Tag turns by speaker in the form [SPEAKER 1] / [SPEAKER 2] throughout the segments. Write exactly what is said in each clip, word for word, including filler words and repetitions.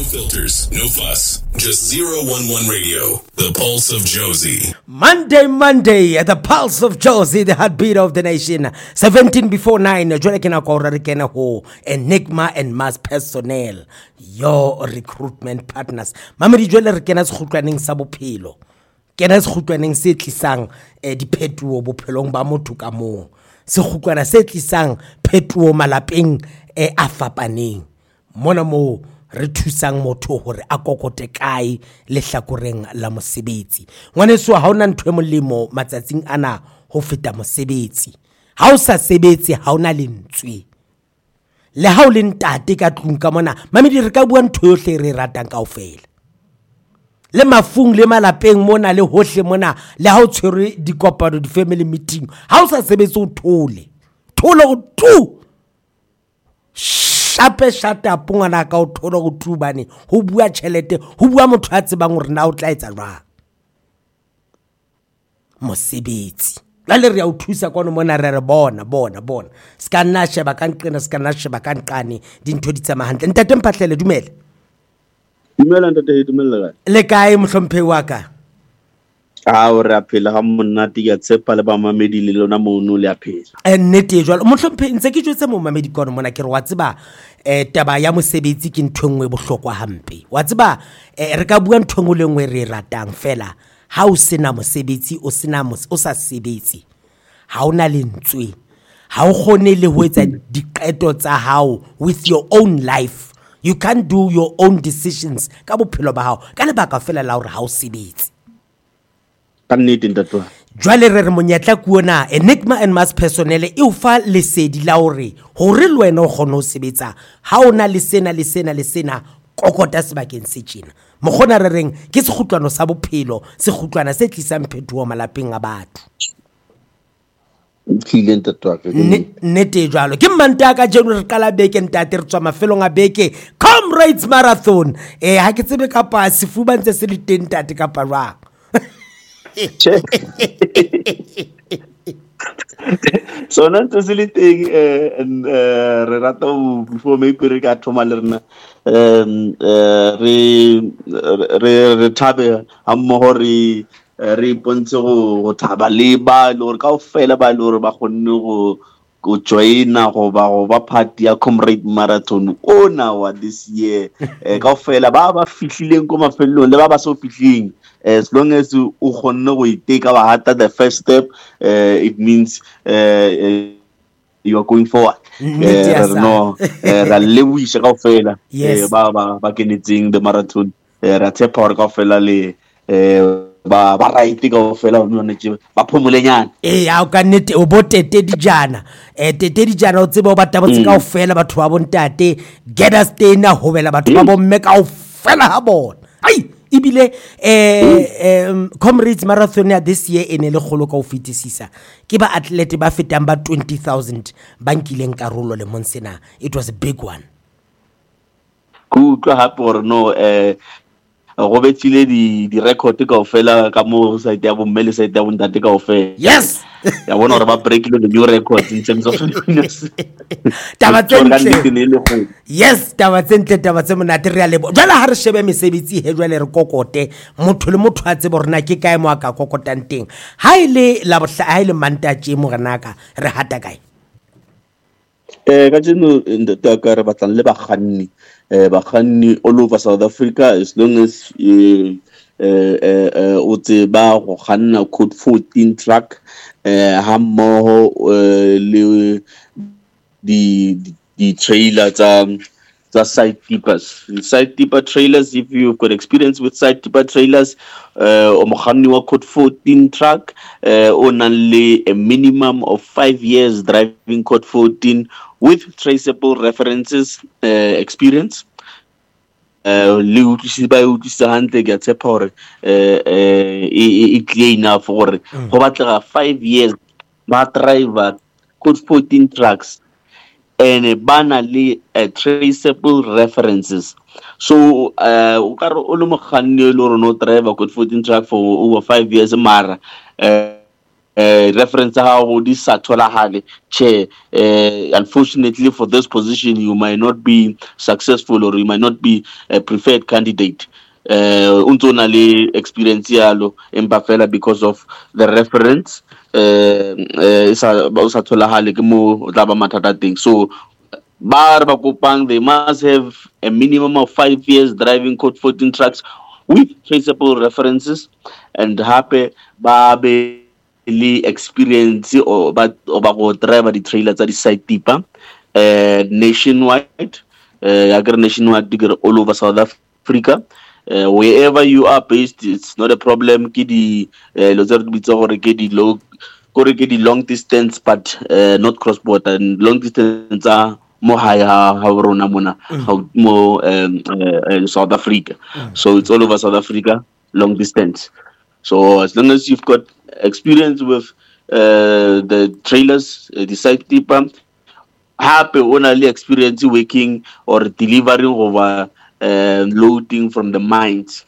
[SPEAKER 1] filters, no fuss. Just zero one one Radio, the pulse of Jozi.
[SPEAKER 2] Monday, Monday, the pulse of Jozi, the heartbeat of the nation. seventeen before nine, Jole kena kora re kena ho, Enigma and Mass Personnel, your recruitment partners. Mamedi jole re kena sekhutlwaneng sa bophelo. Kena sekhutlwaneng se tlisang eh, diphetuo bophelong ba motho ka mong. Sekhutlwana se tlisang phetuo malapeng eh, a fapaneng. Mona mo re thusang motho hore a kokote kae le hlakoreng la mosebetsi. Ngwaneso ha ona ntwe molemo matsatsing ana ho feta mosebetsi. Ha o sa sebetse ha ona lentswe. Le ha o le ntate ka tlung ka mona, mamedi re ka bua ntho yohle re ratang kaofela. Le mafung le malapeng mona le hohle mona le ha o tshwere dikopano di family meeting, ha o sa sebetse o thole. Thole o tu. Shape shata pungana ka o thole go tubane ho bua tšhelete ho bua motho a tsebang hore na o tla etsa jwang mosebetsi la le re ya o thusa kono mona re re bona bona bona ska nna sheba ka nqena ska nna sheba ka nqane dintho di tsama hantle ntate mphahlele dumele
[SPEAKER 3] dumela ntate dumela
[SPEAKER 2] le kae mohlomphe wa ka
[SPEAKER 3] a o re a phela ha monate ya tsepa le ba mamedi le lona mono le a phela
[SPEAKER 2] e nnete jwalo mohlomphe ntse ke jwetse mo mamedi kono mona ke re wa tseba eh taba ya mosebetsi ke ntho engwe bohlokwa hampe wa tseba eh, re ka bua ntho engwe le engwe re ratang fela ha o sena mosebetsi o sena o sa sebetsi ha ona lentswe ha o khone le ho etsa diqeto tsa hao with your own life. You can't do your own decisions ka bophelo ba hao ka lebaka fela la hore ha o sebetse.
[SPEAKER 3] Kannete ntatwa
[SPEAKER 2] jwale re re monyetla kuona Enigma and Mass Personnel e o fa lesedi la hore hore le wena o kgone ho sebetsa ha ona le sena le sena le sena kokota sebakeng se tjena mo khona re reng ke sekhutlwano sa bophelo sekhutlwana se tlisang phethuo malapeng a batho
[SPEAKER 3] tlile ntatwa ke
[SPEAKER 2] nete jwalo ke mmanta ka jeno re qala beke ntate re tswa mafelong a beke Comrades Marathon eh ha ke tsebe ka pa sefuba ntse se le teng tate ka pa jwang
[SPEAKER 3] so na ntse se le teng eh re rata before maybe re ka thoma le rena um re re re thabe ha mmoho re re ipontse go thaba le ba le gore kaofela ba le gore ba kgonne go go joina go ba go ba party ya Comrade Marathon ona wa this year eh kaofela ba ba fihlileng ko mafelong le ba ba so fihlileng as long as u kgonne go iteka ba hata the first step uh, it means uh, uh, you are going forward uh, no ra lewisha kaofela ba ba ba kenetseng the marathon ra tshepa hore kaofela le ba ba right kaofela o nne tse ba phomolenyana
[SPEAKER 2] eh ha o ka nnete o botete dijana eh tete dijana o tseba o batla botse kaofela batho ba bontate get us stayna ho bela batho ba bomme kaofela ha bona ai ibile eh um, Comrades Marathon ya this year ene le kholo ka o fetisisa ke ba athlete ba fetang ba twenty thousand ba nkileng karolo le monsena. It was a big one.
[SPEAKER 3] Ku tlo hape or no eh go betile di di record ka ofela ka mo site ya bo mmele site ya bo ntate ka ofela.
[SPEAKER 2] Yes.
[SPEAKER 3] Ya bona re ba break le new records in terms of fitness.
[SPEAKER 2] Taba tsentle. Yes, taba tsentle taba tse monate re a lebo. Jwale ha re shebe mesebetsi he jwale re kokote motho le motho a tsebo rena ke kae mo aka kokotang teng. Ha ile la bohla ha ile mantatje mo rena ka re hata kae.
[SPEAKER 3] Eh ka tseno ntate ka re batlang le ba kganni eh ba kganni all over South Africa as long as eh eh eh o tseba go kganna code fourteen truck eh ha mmoho le di di trailer tsa tsa side tippers side tipper trailers. If you've got experience with side tipper trailers uh o mokganni wa code fourteen truck uh only a minimum of five years driving code fourteen with traceable references uh, experience uh le utlisi ba utlisa hantle ke tshepa hore eh e clear enough gore go batlega five years ba driver code fourteen trucks and bana le uh, traceable references. So uh o ka re o le mogganni le re no driver code fourteen truck for over five years mara uh uh, reference how this Satolahale chair. Uh, unfortunately, for this position, you might not be successful or you might not be a preferred candidate. Uh, untonally experience yalo empafela because of the reference. Uh, uh, so Bar Bakupang, they must have a minimum of five years driving code fourteen trucks with traceable references and happy Babe experience or but or driver the trailers at the site deeper uh, nationwide, uh, nationwide all over South Africa. Uh, wherever you are based, it's not a problem. Get the long, long distance, but uh, not cross border. And long distance are more higher, how more um, uh, South Africa. Mm. So it's all over South Africa, long distance. So as long as you've got experience with uh, the trailers, uh, the site deeper, happy only experience working or delivering over uh, loading from the mines.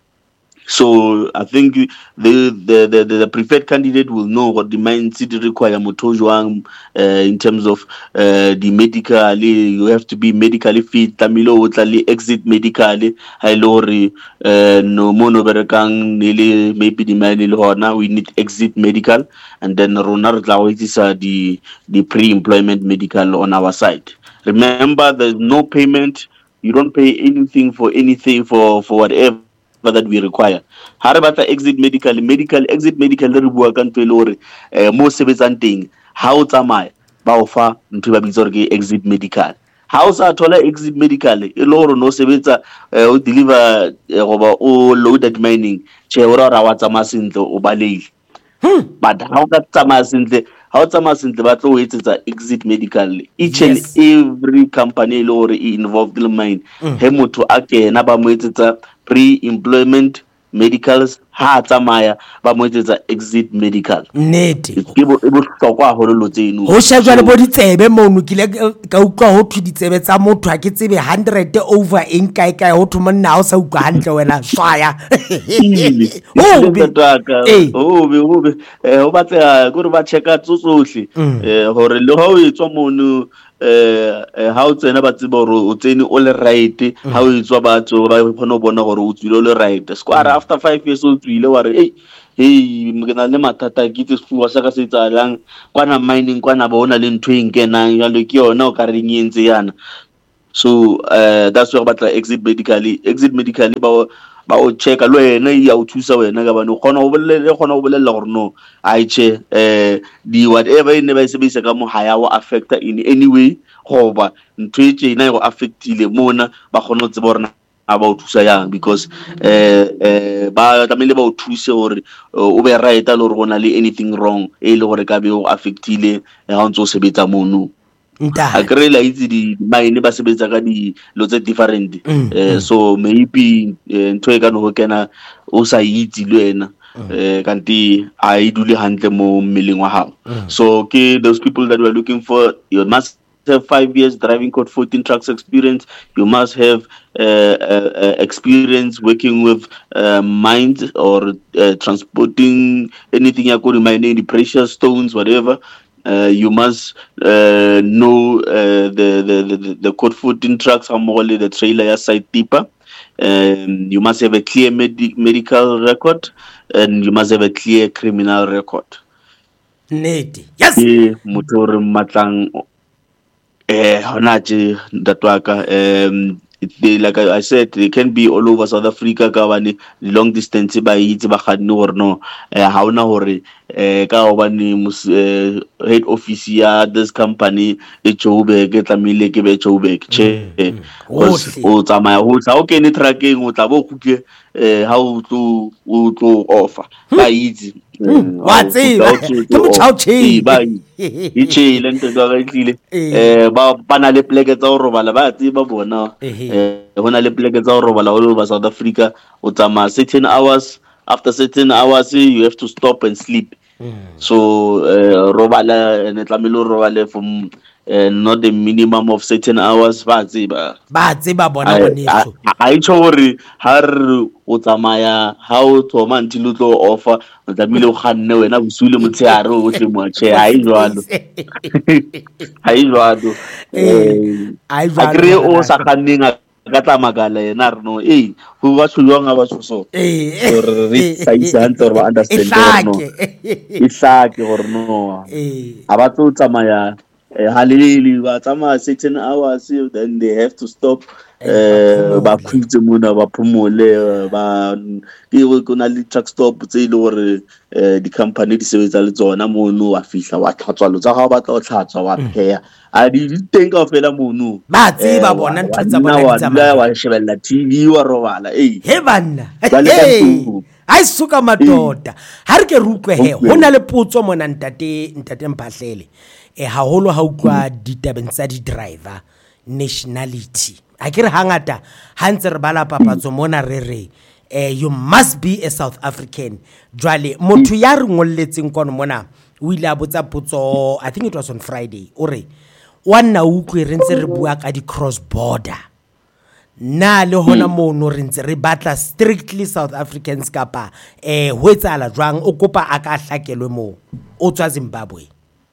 [SPEAKER 3] So I think the the, the the preferred candidate will know what the mine city require motojuang uh, in terms of uh, the medically. You have to be medically fit. Tamilo utali exit medically. Hailori no mono berekang nili maybe the mine now we need exit medical and then ronar is uh, the the pre-employment medical on our side. Remember, there's no payment. You don't pay anything for anything for for whatever that we require. Harabata exit medical, medical exit medical le bua ka ntwe le hore mo sebetsang teng ha o tsamaya ba o fa ntwe ba bitsa ke exit medical. Ha o sa thola exit medical e le hore no sebetsa o deliver goba o loaded mining che ora ra wa tsamaya sentle o balele. But ha o ka tsamaya sentle ha o tsamaya sentle ba tlo o etsetsa exit medical. Each yes. and every company le hore e involved in mine he motho a kena ba mo etsetsa pre-employment medicals ha tsamaya ba mo etsetsa exit medical
[SPEAKER 2] nete
[SPEAKER 3] ke bo e bohlokwa holo lo tseno
[SPEAKER 2] ho shajwa le bo ditsebe mono kile ka utlwa ho thwe ditsebe tsa motho a ke tsebe one hundred over eng kae kae ho thwe monna o sa utlwa hantle wena swaya
[SPEAKER 3] o be o be o be o batla go re ba checka tsotsohle eh hore le ho etswa mono eh ha o tsena ba tseba hore o tsene o le right ha o etswa batho ba kgona bona gore o tswile o le right square after five years o tswile wa re hey hey mgena le mathata ke tsefuwa sa ka se tsalang kwana mining kwana ba ona le ntwe inkenang ya le ke yona o ka re nyentse yana. So uh, that's why batla exit medically exit medically ba ba o checka lo ena ya o thusa wena ka bana o khona o bolele khona o bolella gore no a itse eh di whatever ine ba sebisa ka mo haya wa affect in any way goba ntwetse ina go affectile mona ba khona o tseba rena aba o thusa yang because eh eh ba tamile ba o thuse gore o be right a le gore gona le anything wrong e le gore ka be o affectile ha o ntse o sebetsa mono nta a krela itse di mine ba sebetsa ka di lo tse different eh so maybe ntwe ka no kena o sa itse le wena eh kanti a idule hantle mo mmeleng wa hao. So okay, those people that we are looking for, you must have five years driving code fourteen trucks experience. You must have uh, uh, experience working with uh, mines or uh, transporting anything you could mining, the precious stones, whatever. Uh, you must uh, know uh, the, the, the, the code fourteen trucks, how more the trailer side deeper. Um, you must have a clear med- medical record and you must have a clear criminal record.
[SPEAKER 2] Neti. Yes.
[SPEAKER 3] Motor matlang eh honaje datwaka um they, like I said, they can be all over South Africa ka bane long distance ba itse ba kganne gore no eh ha ona hore eh ka bane head office ya this company e Joburg ke tlamile ke be Joburg che o tsamaya ho tla o kene trucking o tla bo khutse eh ha o tlo o tlo offer ba itse
[SPEAKER 2] wa tseba ke mo chao che
[SPEAKER 3] ba itse le ntwe ga itlile eh ba bana le pleke tsa go robala ba tseba bona eh hona le pleke tsa go robala all over South Africa o tsama certain hours. After certain hours you have to stop and sleep So uh, robala and tlamelo robale from uh, not the minimum of certain hours ba tseba
[SPEAKER 2] ba tseba bona boneso
[SPEAKER 3] a itse hore ha re o tsamaya ha o thoma until o tlo offer o tlamile o ganne wena busule motshehare o tle mo che ha i jwalo ha i jwalo eh
[SPEAKER 2] ai
[SPEAKER 3] a kre o sa ganneng ka tla magala yena re no eh go ba tshwanga ba tshso
[SPEAKER 2] eh
[SPEAKER 3] re sa isang tsore ba understand no isake gore no eh aba tlo tsamaya halili ba tsamaya certain hours then they have to stop eh ba khutse mona ba phomole ba ke go na le truck stop tse ile gore di company di sebetsa le tsona mono wa fihla wa tlhatswa lo tsa ga ba tla tlhatswa wa pheya a di teng ka fela mono
[SPEAKER 2] ba tseba bona ntotsa bona
[SPEAKER 3] di tsamaya wa shebella T V wa robala eh
[SPEAKER 2] he banna ai suka matoda ha re ke rutlwe he hona le potso mona ntate ntate Mphahlele e haholo ha utlwa ditabeng tsa di driver nationality a ke re hangata ha ntse re bala papatso mona re re eh you must be a South African jwale motho ya re ngolletseng kono mona o ile a botsa potso I think it was on Friday o re wa nna utlwe re ntse re bua ka di cross border na le hona mono re ntse re batla strictly South Africans kapa eh ho etsala jwang o kopa aka hlakelwe mo o tswa Zimbabwe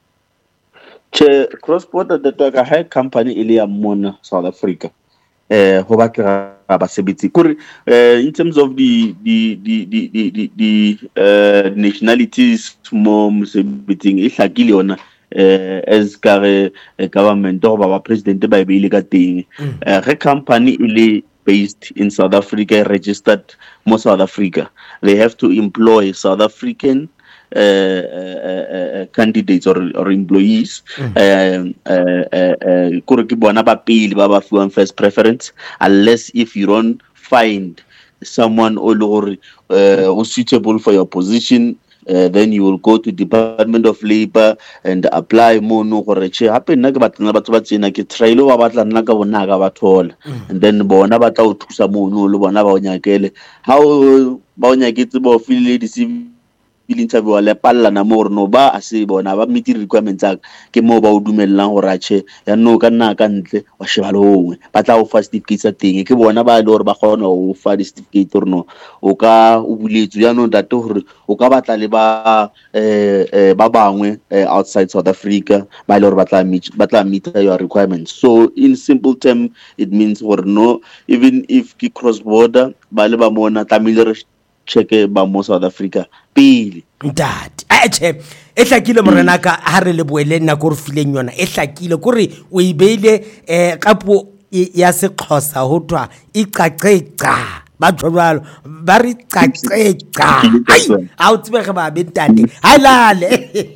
[SPEAKER 3] che cross border the toka high company ile ya mona South Africa eh ho batla ba sebetsi kore in terms of the the the the the the uh, nationalities mo sebetsing e hlakile yona uh, as kare uh, government or ba president ba be ile ka teng uh, re company ile based in South Africa registered mo South Africa they have to employ South African uh, uh, uh, candidates or, or employees um uh, uh, uh, kore ke bona ba pele ba ba fuang first preference unless if you don't find someone or uh, suitable for your position Uh, then you will go to Department of Labor and apply mo no gore che hape nna ke batla batho ba tsena ke trailo ba batla nna ka bona ga ba thola and then bona ba tla o thusa mo no le bona ba o nyakele how ba o nyaketse ba o file di interview le palla na mo no ba a se bona ba meet requirements ke mo ba o dumellang gore a che ya no ka nna ka ntle wa sheba le hongwe ba tla o fa certificate sa teng ke bona ba le gore ba kgona o fa certificate or no o ka o buletso ya no date gore o ka batla le ba eh ba bangwe outside South Africa ba le gore ba tla meet ba tla meet your requirements. So in simple term it means gore no even if ki cross border ba le ba mona tlamile re check ba mo South Africa pele
[SPEAKER 2] ntate a che e hlakile morena ka ha re le boele nna go re fileng yona e hlakile gore o ibeile eh ka puo ya seXhosa ho twa iqaqeqa ba tshwalo ba ri qaqeqa ai a o tsebe ga ba bentate halale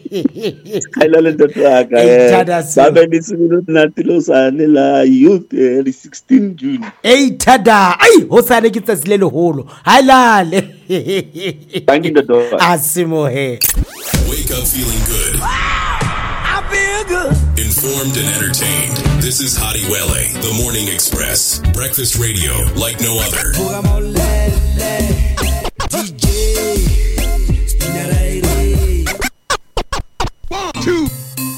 [SPEAKER 3] halale ntataka ba ba ni sibilo natilo sa le la youth sixteen June
[SPEAKER 2] ei tada ai ho sa le ke tsile le holo halale
[SPEAKER 3] banging the door
[SPEAKER 2] asimo he
[SPEAKER 1] wake up feeling good.
[SPEAKER 4] I feel good.
[SPEAKER 1] Informed and entertained. This is Hadi Wele, the Morning Express. Breakfast radio like no other.
[SPEAKER 4] One, two.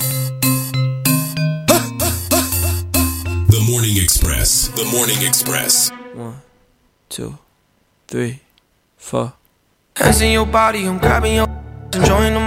[SPEAKER 1] The Morning Express. The Morning Express.
[SPEAKER 4] One, two, three, four. Hands in your body, I'm grabbing your enjoying the